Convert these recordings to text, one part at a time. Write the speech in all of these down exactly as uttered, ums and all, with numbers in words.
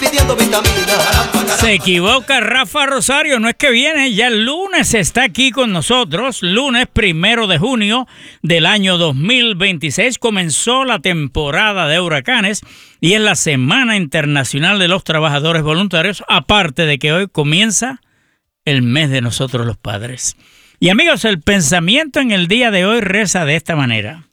pidiendo vitamina. Se equivoca Rafa Rosario, no es que viene, ya el lunes está aquí con nosotros. Lunes primero de junio del año dos mil veintiséis comenzó la temporada de huracanes y es la Semana Internacional de los Trabajadores Voluntarios, aparte de que hoy comienza el mes de nosotros los padres. Y amigos, el pensamiento en el día de hoy reza de esta manera: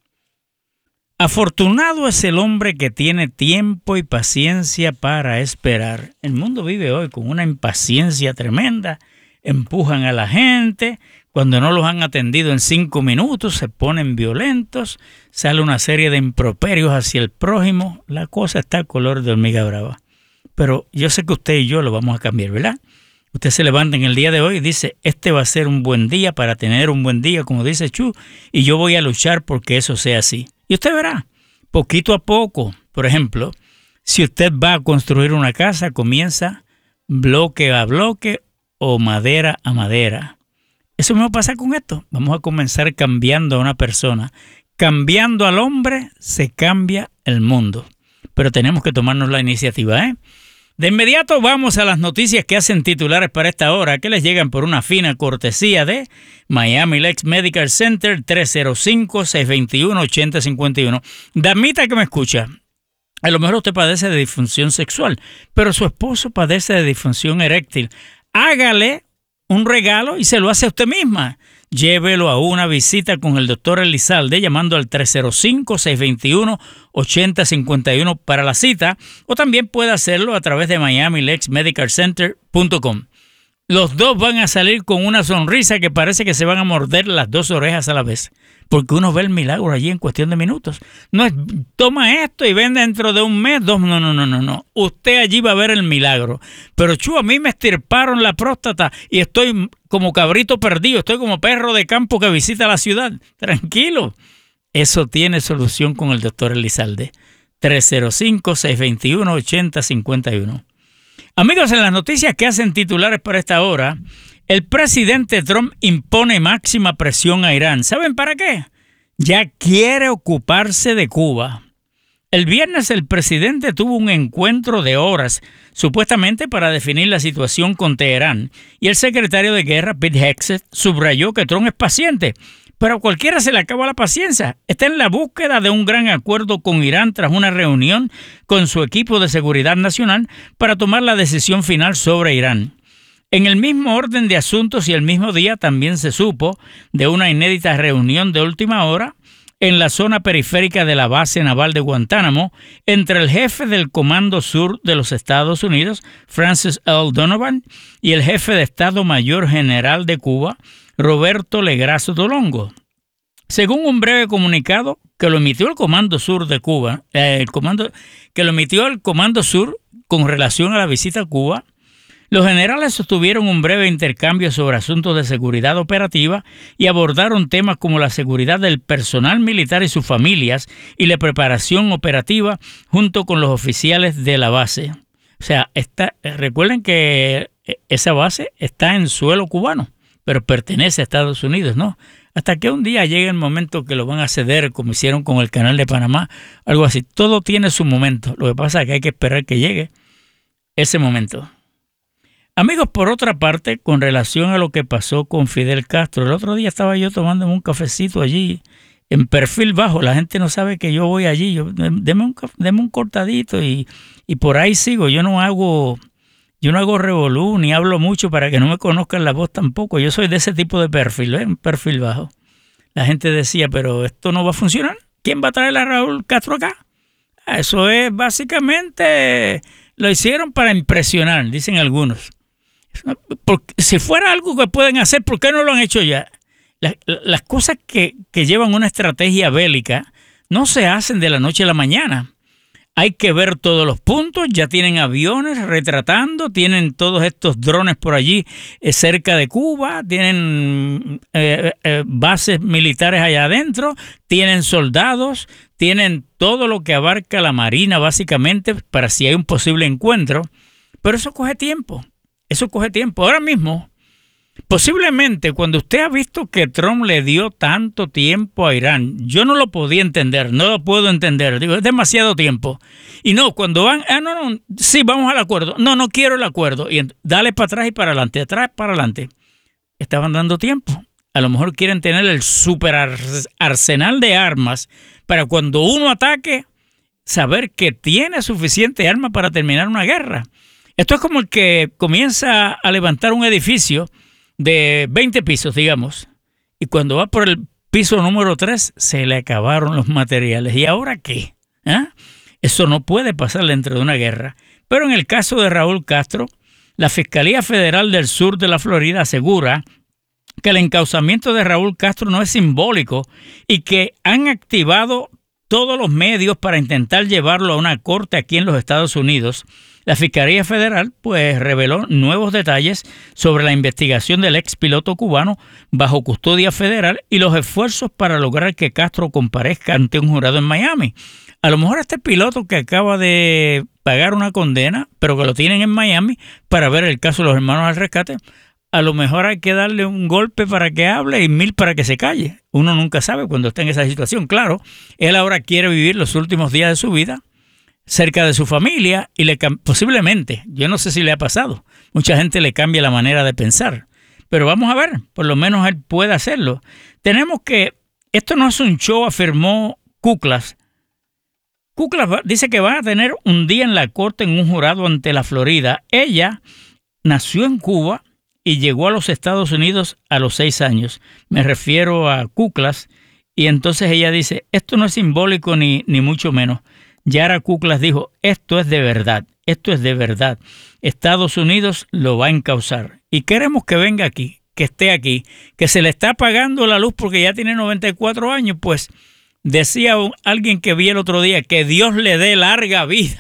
afortunado es el hombre que tiene tiempo y paciencia para esperar. El mundo vive hoy con una impaciencia tremenda. Empujan a la gente. Cuando no los han atendido en cinco minutos, se ponen violentos. Sale una serie de improperios hacia el prójimo. La cosa está color de hormiga brava. Pero yo sé que usted y yo lo vamos a cambiar, ¿verdad? Usted se levanta en el día de hoy y dice, este va a ser un buen día para tener un buen día, como dice Chu, y yo voy a luchar porque eso sea así. Y usted verá, poquito a poco. Por ejemplo, si usted va a construir una casa, comienza bloque a bloque o madera a madera. Eso mismo pasa con esto. Vamos a comenzar cambiando a una persona. Cambiando al hombre, se cambia el mundo. Pero tenemos que tomarnos la iniciativa, ¿eh? De inmediato vamos a las noticias que hacen titulares para esta hora, que les llegan por una fina cortesía de Miami Lakes Medical Center, tres cero cinco, seis dos uno, ocho cero cinco uno. Damita que me escucha, a lo mejor usted padece de disfunción sexual, pero su esposo padece de disfunción eréctil. Hágale un regalo y se lo hace a usted misma. Llévelo a una visita con el doctor Elizalde llamando al tres cero cinco, seis dos uno, ocho cero cinco uno para la cita, o también puede hacerlo a través de miami lakes medical center punto com. Los dos van a salir con una sonrisa que parece que se van a morder las dos orejas a la vez, porque uno ve el milagro allí en cuestión de minutos. No es, toma esto y ven dentro de un mes, dos, no, no, no, no, no. Usted allí va a ver el milagro. Pero Chu, a mí me estirparon la próstata y estoy como cabrito perdido, estoy como perro de campo que visita la ciudad. Tranquilo. Eso tiene solución con el doctor Elizalde. tres cero cinco, seis dos uno, ocho cero cinco uno. Amigos, en las noticias que hacen titulares para esta hora, el presidente Trump impone máxima presión a Irán. ¿Saben para qué? Ya quiere ocuparse de Cuba. El viernes el presidente tuvo un encuentro de horas, supuestamente para definir la situación con Teherán, y el secretario de Guerra, Pete Hegseth, subrayó que Trump es paciente, pero a cualquiera se le acaba la paciencia. Está en la búsqueda de un gran acuerdo con Irán tras una reunión con su equipo de seguridad nacional para tomar la decisión final sobre Irán. En el mismo orden de asuntos y el mismo día también se supo de una inédita reunión de última hora en la zona periférica de la base naval de Guantánamo entre el jefe del Comando Sur de los Estados Unidos, Francis L. Donovan, y el jefe de Estado Mayor General de Cuba, Roberto Legrazo Tolongo. Según un breve comunicado que lo emitió el Comando Sur de Cuba, eh, el comando, que lo emitió el Comando Sur con relación a la visita a Cuba, los generales sostuvieron un breve intercambio sobre asuntos de seguridad operativa y abordaron temas como la seguridad del personal militar y sus familias y la preparación operativa junto con los oficiales de la base. O sea, está, recuerden que esa base está en suelo cubano, pero pertenece a Estados Unidos, ¿no? Hasta que un día llegue el momento que lo van a ceder, como hicieron con el Canal de Panamá, algo así. Todo tiene su momento. Lo que pasa es que hay que esperar que llegue ese momento. Amigos, por otra parte, con relación a lo que pasó con Fidel Castro, el otro día estaba yo tomando un cafecito allí, en perfil bajo. La gente no sabe que yo voy allí. Yo, deme, un, deme un cortadito y, y por ahí sigo. Yo no hago... Yo no hago revolú, ni hablo mucho para que no me conozcan la voz tampoco. Yo soy de ese tipo de perfil, ¿eh? Un perfil bajo. La gente decía, pero esto no va a funcionar. ¿Quién va a traer a Raúl Castro acá? Eso es básicamente, lo hicieron para impresionar, dicen algunos. Porque si fuera algo que pueden hacer, ¿por qué no lo han hecho ya? Las, las cosas que, que llevan una estrategia bélica no se hacen de la noche a la mañana. Hay que ver todos los puntos, ya tienen aviones retratando, tienen todos estos drones por allí eh, cerca de Cuba, tienen eh, eh, bases militares allá adentro, tienen soldados, tienen todo lo que abarca la Marina básicamente para si hay un posible encuentro, pero eso coge tiempo, eso coge tiempo. Ahora mismo, posiblemente cuando usted ha visto que Trump le dio tanto tiempo a Irán, yo no lo podía entender, no lo puedo entender, digo, es demasiado tiempo. Y no, cuando van, ah, no, no, sí, vamos al acuerdo, no, no quiero el acuerdo, y dale para atrás y para adelante, atrás para adelante. Estaban dando tiempo. A lo mejor quieren tener el super arsenal de armas para cuando uno ataque, saber que tiene suficiente arma para terminar una guerra. Esto es como el que comienza a levantar un edificio de veinte pisos, digamos, y cuando va por el piso número tres se le acabaron los materiales. ¿Y ahora qué? ¿Ah? Eso no puede pasar dentro de una guerra. Pero en el caso de Raúl Castro, la Fiscalía Federal del Sur de la Florida asegura que el encauzamiento de Raúl Castro no es simbólico y que han activado todos los medios para intentar llevarlo a una corte aquí en los Estados Unidos. La Fiscalía Federal pues reveló nuevos detalles sobre la investigación del ex piloto cubano bajo custodia federal y los esfuerzos para lograr que Castro comparezca ante un jurado en Miami. A lo mejor este piloto que acaba de pagar una condena, pero que lo tienen en Miami para ver el caso de los hermanos al rescate, a lo mejor hay que darle un golpe para que hable y mil para que se calle. Uno nunca sabe cuando está en esa situación. Claro, él ahora quiere vivir los últimos días de su vida cerca de su familia y le posiblemente, yo no sé si le ha pasado, mucha gente le cambia la manera de pensar, pero vamos a ver, por lo menos él puede hacerlo. Tenemos que, esto no es un show, afirmó Kuklas. Kuklas dice que va a tener un día en la corte en un jurado ante la Florida. Ella nació en Cuba y llegó a los Estados Unidos a los seis años. Me refiero a Kuklas, y entonces ella dice, esto no es simbólico ni, ni mucho menos. Yara Kuklas dijo, esto es de verdad, esto es de verdad. Estados Unidos lo va a encauzar y queremos que venga aquí, que esté aquí, que se le está apagando la luz porque ya tiene noventa y cuatro años, pues decía alguien que vi el otro día, que Dios le dé larga vida,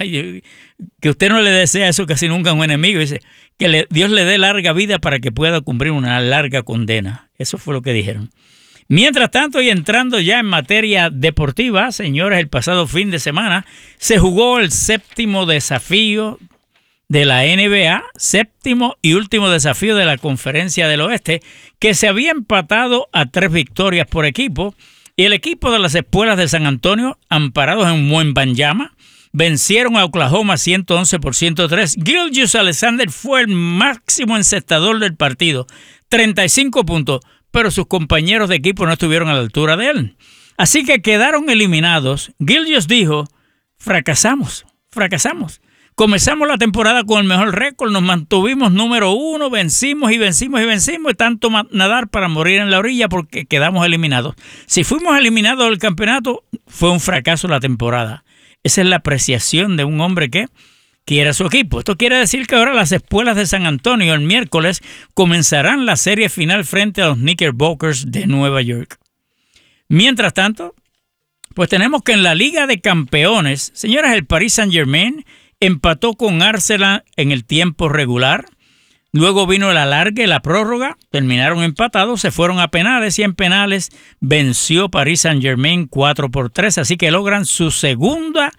que usted no le desea eso casi nunca a un enemigo, dice, que le, Dios le dé larga vida para que pueda cumplir una larga condena. Eso fue lo que dijeron. Mientras tanto, y entrando ya en materia deportiva, señores, el pasado fin de semana se jugó el séptimo desafío de la N B A, séptimo y último desafío de la Conferencia del Oeste, que se había empatado a tres victorias por equipo, y el equipo de las Espuelas de San Antonio, amparados en Wembanyama, vencieron a Oklahoma ciento once por ciento tres. Gilgeous-Alexander fue el máximo encestador del partido, treinta y cinco puntos, pero sus compañeros de equipo no estuvieron a la altura de él. Así que quedaron eliminados. Gilgeous dijo, fracasamos, fracasamos. Comenzamos la temporada con el mejor récord, nos mantuvimos número uno, vencimos y vencimos y vencimos, y tanto nadar para morir en la orilla porque quedamos eliminados. Si fuimos eliminados del campeonato, fue un fracaso la temporada. Esa es la apreciación de un hombre que quiere a su equipo. Esto quiere decir que ahora las Espuelas de San Antonio el miércoles comenzarán la serie final frente a los Knickerbockers de Nueva York. Mientras tanto, pues tenemos que en la Liga de Campeones, señoras, el Paris Saint-Germain empató con Arsenal en el tiempo regular. Luego vino el alargue, la prórroga, terminaron empatados, se fueron a penales y en penales venció Paris Saint-Germain cuatro por tres, así que logran su segunda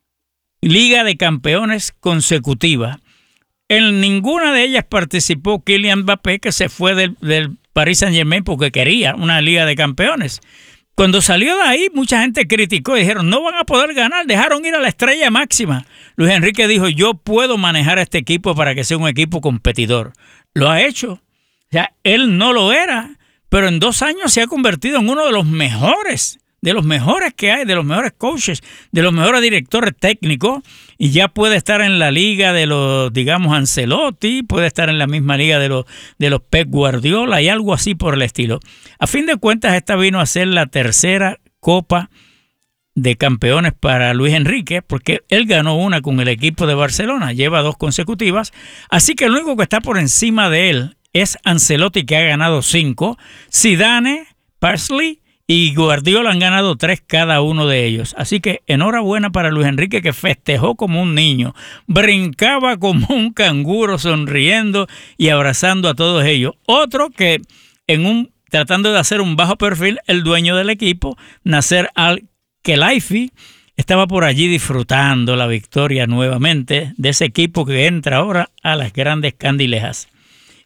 Liga de Campeones consecutiva. En ninguna de ellas participó Kylian Mbappé, que se fue del, del Paris Saint-Germain porque quería una Liga de Campeones. Cuando salió de ahí, mucha gente criticó y dijeron, no van a poder ganar, dejaron ir a la estrella máxima. Luis Enrique dijo, yo puedo manejar a este equipo para que sea un equipo competidor. Lo ha hecho. O sea, él no lo era, pero en dos años se ha convertido en uno de los mejores, de los mejores que hay, de los mejores coaches, de los mejores directores técnicos, y ya puede estar en la liga de los, digamos, Ancelotti, puede estar en la misma liga de los, de los Pep Guardiola y algo así por el estilo. A fin de cuentas, esta vino a ser la tercera Copa de Campeones para Luis Enrique, porque él ganó una con el equipo de Barcelona, lleva dos consecutivas, así que el único que está por encima de él es Ancelotti, que ha ganado cinco, Zidane, Parsley y Guardiola han ganado tres cada uno de ellos. Así que enhorabuena para Luis Enrique, que festejó como un niño, brincaba como un canguro sonriendo y abrazando a todos ellos. Otro que en un tratando de hacer un bajo perfil, el dueño del equipo, Nasser Al-Khelaifi, estaba por allí disfrutando la victoria nuevamente de ese equipo que entra ahora a las grandes candilejas.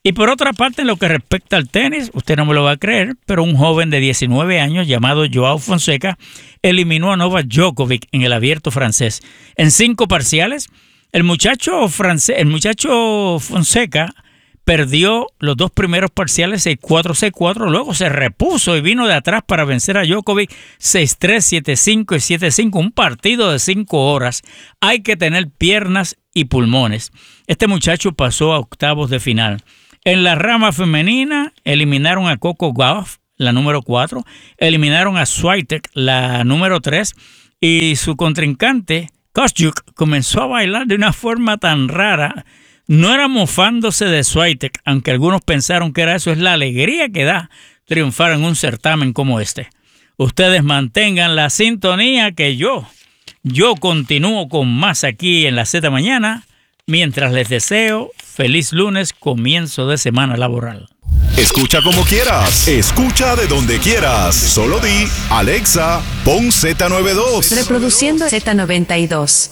Y por otra parte, en lo que respecta al tenis, usted no me lo va a creer, pero un joven de diecinueve años llamado Joao Fonseca eliminó a Novak Djokovic en el abierto francés. En cinco parciales, el muchacho, francés, el muchacho Fonseca perdió los dos primeros parciales seis cuatro, seis cuatro, luego se repuso y vino de atrás para vencer a Djokovic seis tres, siete cinco y siete cinco. Un partido de cinco horas. Hay que tener piernas y pulmones. Este muchacho pasó a octavos de final. En la rama femenina eliminaron a Coco Gauff, la número cuatro, eliminaron a Swiatek, la número tres, y su contrincante, Kostyuk, comenzó a bailar de una forma tan rara. No era mofándose de Swiatek, aunque algunos pensaron que era eso. Es la alegría que da triunfar en un certamen como este. Ustedes mantengan la sintonía que yo, yo continúo con más aquí en la Z Mañana, mientras les deseo feliz lunes, comienzo de semana laboral. Escucha como quieras, escucha de donde quieras. Solo di, Alexa, pon Z noventa y dos. Reproduciendo Z noventa y dos.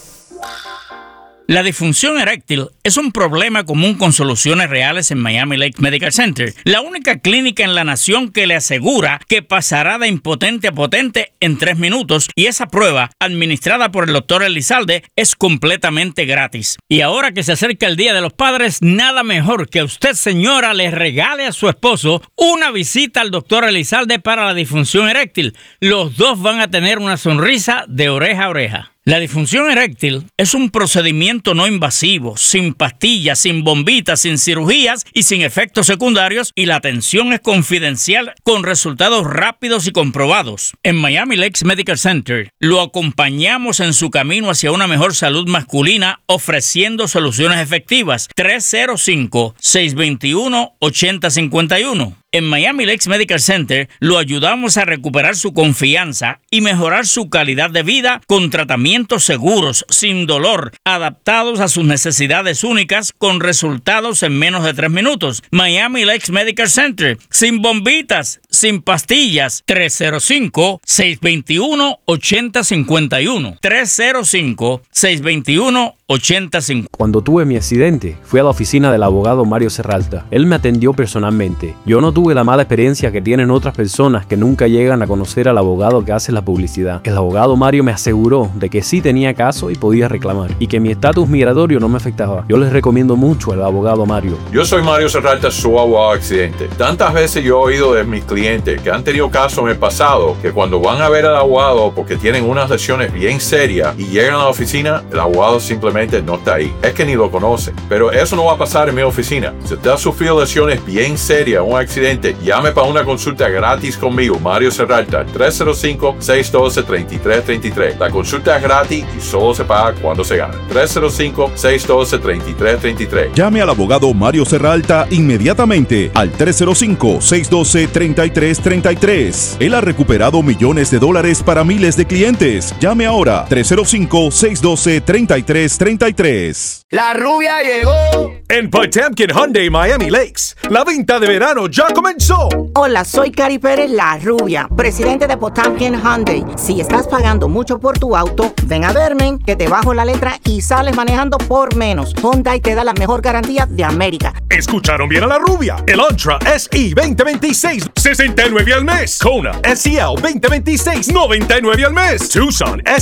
La disfunción eréctil es un problema común con soluciones reales en Miami Lakes Medical Center, la única clínica en la nación que le asegura que pasará de impotente a potente en tres minutos, y esa prueba, administrada por el doctor Elizalde, es completamente gratis. Y ahora que se acerca el Día de los Padres, nada mejor que usted, señora, le regale a su esposo una visita al doctor Elizalde para la disfunción eréctil. Los dos van a tener una sonrisa de oreja a oreja. La disfunción eréctil es un procedimiento no invasivo, sin pastillas, sin bombitas, sin cirugías y sin efectos secundarios, y la atención es confidencial con resultados rápidos y comprobados. En Miami Lakes Medical Center lo acompañamos en su camino hacia una mejor salud masculina, ofreciendo soluciones efectivas. tres cero cinco, seis dos uno, ocho cero cinco uno. En Miami Lakes Medical Center lo ayudamos a recuperar su confianza y mejorar su calidad de vida con tratamientos seguros, sin dolor, adaptados a sus necesidades únicas, con resultados en menos de tres minutos. Miami Lakes Medical Center, sin bombitas, sin pastillas. tres cero cinco, seis dos uno, ocho cero cinco uno. tres cero cinco, seis dos uno, ocho cero cinco uno. Cuando tuve mi accidente, fui a la oficina del abogado Mario Serralta. Él me atendió personalmente. Yo no tuve la mala experiencia que tienen otras personas que nunca llegan a conocer al abogado que hace la publicidad. El abogado Mario me aseguró de que sí tenía caso y podía reclamar, y que mi estatus migratorio no me afectaba. Yo les recomiendo mucho al abogado Mario. Yo soy Mario Serralta, su abogado accidente. Tantas veces yo he oído de mis clientes que han tenido casos en el pasado, que cuando van a ver al abogado porque tienen unas lesiones bien serias y llegan a la oficina, el abogado simplemente no está ahí. Es que ni lo conocen. Pero eso no va a pasar en mi oficina. Si usted ha sufrido lesiones bien serias, un accidente, llame para una consulta gratis conmigo, Mario Serralta, tres cero cinco, seis uno dos, tres tres tres tres. La consulta es gratis y solo se paga cuando se gana. tres cero cinco, seis uno dos, tres tres tres tres. Llame al abogado Mario Serralta inmediatamente al tres cero cinco, seis uno dos, tres tres tres tres. Él ha recuperado millones de dólares para miles de clientes. Llame ahora, tres cero cinco, seis uno dos, tres tres tres tres. La rubia llegó. En Potemkin Hyundai Miami Lakes, la venta de verano ya comenzó. Hola, soy Cari Pérez, la rubia, presidente de Potemkin Hyundai. Si estás pagando mucho por tu auto, ven a verme, que te bajo la letra y sales manejando por menos. Hyundai te da la mejor garantía de América. Escucharon bien a la rubia. El Antra S E veinte veintiséis, sesenta y nueve al mes. Kona S E L veinte veintiséis, noventa y nueve al mes. Tucson S